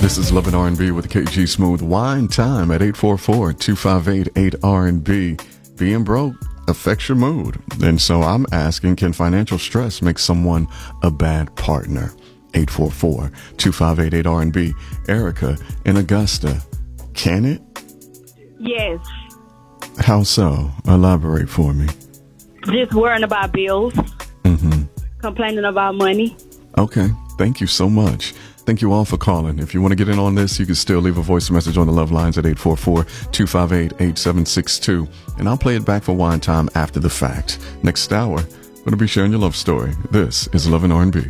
This is Love and R&B with KG Smooth. Wine time at 844-258-8R&B. Being broke affects your mood. And so I'm asking, can financial stress make someone a bad partner? 844-258-8R&B. Erica in Augusta. Can it? Yes. How so? Elaborate for me. Just worrying about bills. Complaining about money. Okay. Thank you so much. Thank you all for calling. If you want to get in on this, you can still leave a voice message on the Love Lines at 844-258-8762. And I'll play it back for Wine Time after the fact. Next hour, going to be sharing your love story. This is Love and R&B.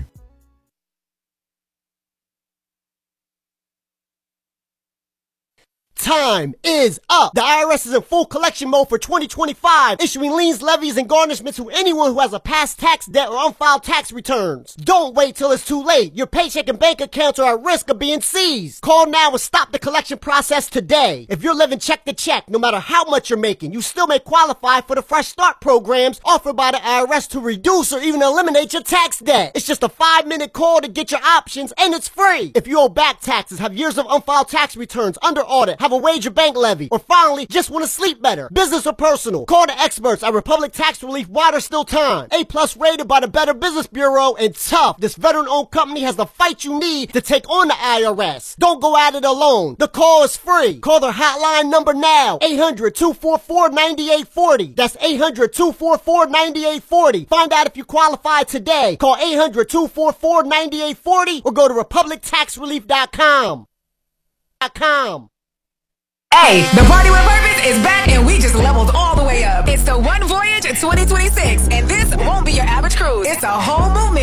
Time is up. The IRS is in full collection mode for 2025, issuing liens, levies, and garnishments to anyone who has a past tax debt or unfiled tax returns. Don't wait till it's too late. Your paycheck and bank accounts are at risk of being seized. Call now and stop the collection process today. If you're living check to check, no matter how much you're making, you still may qualify for the Fresh Start programs offered by the IRS to reduce or even eliminate your tax debt. It's just a 5-minute call to get your options, and it's free. If you owe back taxes, have years of unfiled tax returns under audit, have a wage or bank levy, or finally just want to sleep better, business or personal, call the experts at Republic Tax Relief while there's still time. A+ rated by the Better Business Bureau, and tough. This veteran-owned company has the fight you need to take on the IRS. Don't go at it alone. The call is free. Call their hotline number now, 800-244-9840. That's 800-244-9840. Find out if you qualify today. Call 800-244-9840 or go to republictaxrelief.com. Hey, the Party with Purpose is back and we just leveled all the way up. It's the One Voyage 2026, and this won't be your average cruise. It's a whole movement.